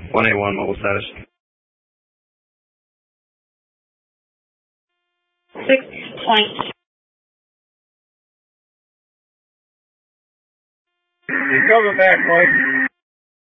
181 mobile status. 6.2. You're coming back, Mike.